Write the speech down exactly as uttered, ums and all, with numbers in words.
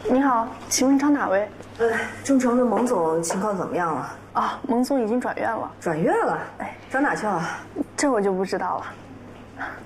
你好，请问找哪位？ 呃，中诚的蒙总情况怎么样了？ 啊，蒙总已经转院了。 转院了？哎，找哪去了？ 这我就不知道了。